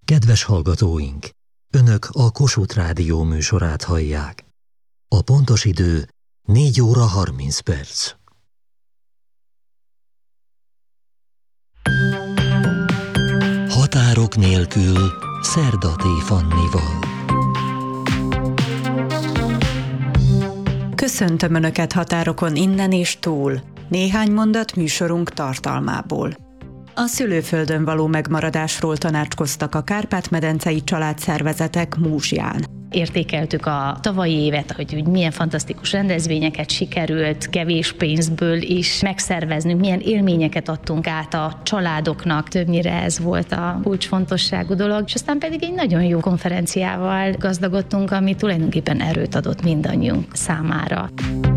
Kedves hallgatóink! Önök a Kossuth Rádió műsorát hallják. A pontos idő 4 óra 30 perc. Határok nélkül Szerdaté Fannival. Köszöntöm Önöket határokon innen és túl. Néhány mondat műsorunk tartalmából. A szülőföldön való megmaradásról tanácskoztak a Kárpát-medencei családszervezetek Múzsján. Értékeltük a tavalyi évet, hogy milyen fantasztikus rendezvényeket sikerült kevés pénzből is megszerveznünk, milyen élményeket adtunk át a családoknak, többnyire ez volt a kulcsfontosságú dolog, és aztán pedig egy nagyon jó konferenciával gazdagodtunk, ami tulajdonképpen erőt adott mindannyiunk számára.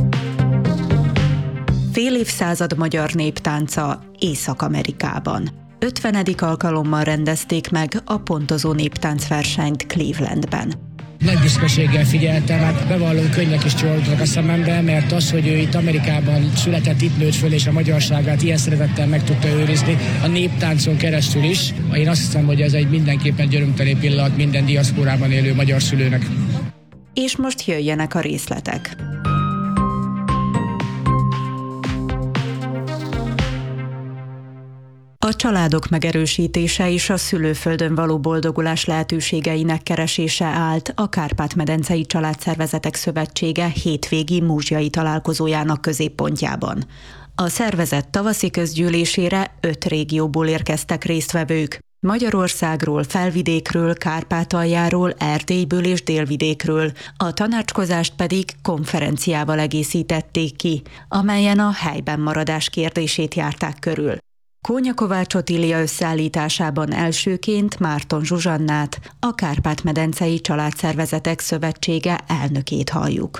Fél évszázad magyar néptánca Észak-Amerikában. 50. alkalommal rendezték meg a pontozó néptáncversenyt Clevelandben. Nagy büszkeséggel figyeltem, hát bevallom, könnyek is csorogtak a szemembe, mert az, hogy ő itt Amerikában született, itt nőtt föl, és a magyarságát ilyen szeretettel meg tudta őrizni, a néptáncon keresztül is. Én azt hiszem, hogy ez egy mindenképpen györömteli pillanat minden diaszporában élő magyar szülőnek. És most jöjjenek a részletek. A családok megerősítése és a szülőföldön való boldogulás lehetőségeinek keresése állt a Kárpát-medencei Családszervezetek Szövetsége hétvégi múzsjai találkozójának középpontjában. A szervezet tavaszi közgyűlésére 5 régióból érkeztek résztvevők. Magyarországról, Felvidékről, Kárpátaljáról, Erdélyből és Délvidékről, a tanácskozást pedig konferenciával egészítették ki, amelyen a helyben maradás kérdését járták körül. Kónya Kovács Otília összeállításában elsőként Márton Zsuzsannát, a Kárpát-medencei Családszervezetek Szövetsége elnökét halljuk.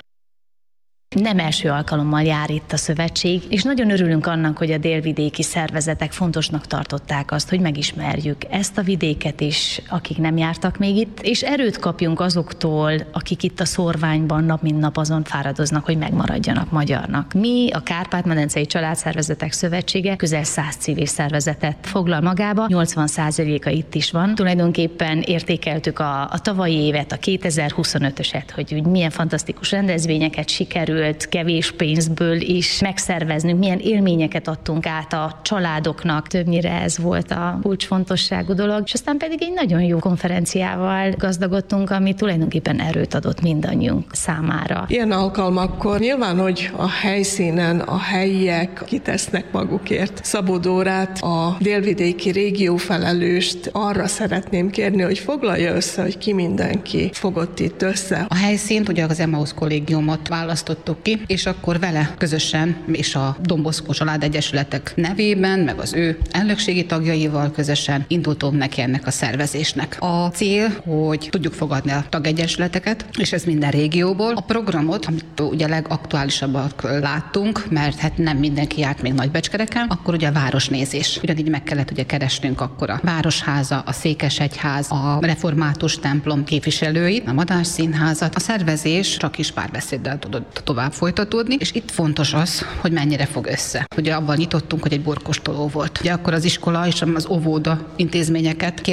Nem első alkalommal jár itt a szövetség, és nagyon örülünk annak, hogy a délvidéki szervezetek fontosnak tartották azt, hogy megismerjük ezt a vidéket is, akik nem jártak még itt, és erőt kapjunk azoktól, akik itt a szórványban nap mint nap azon fáradoznak, hogy megmaradjanak magyarnak. Mi, a Kárpát-medencei Családszervezetek Szövetsége közel 100 civil szervezetet foglal magába, 80%-a itt is van. Tulajdonképpen értékeltük a tavalyi évet, a 2025-öset, hogy milyen fantasztikus rendezvényeket sikerült kevés pénzből is megszerveznünk, milyen élményeket adtunk át a családoknak, többnyire ez volt a kulcsfontosságú dolog, és aztán pedig egy nagyon jó konferenciával gazdagodtunk, ami tulajdonképpen erőt adott mindannyiunk számára. Ilyen alkalmakkor nyilván, hogy a helyszínen a helyiek kitesznek magukért. Szabó Dórát, a délvidéki régió felelőst arra szeretném kérni, hogy foglalja össze, hogy ki mindenki fogott itt össze. A helyszínt ugye az Emmaus kollégiumot választottuk ki, és akkor vele közösen és a Don Bosco Családegyesületek nevében, meg az ő elnökségi tagjaival közösen indultunk neki ennek a szervezésnek. A cél, hogy tudjuk fogadni a tagegyesületeket, és ez minden régióból. A programot, amit ugye legaktuálisabbak láttunk, mert hát nem mindenki járt még Nagybecskereken, akkor ugye a városnézés. Ugyanígy meg kellett ugye keresnünk akkor a Városháza, a Székesegyház, a Református templom képviselőit, a Madách Színházat. A szervezés csak is párbeszéddel tudott tovább folytatódni, és itt fontos az, hogy mennyire fog össze. Ugye abban nyitottunk, hogy egy borkostoló volt. Ugye akkor az iskola és az óvoda intézményeket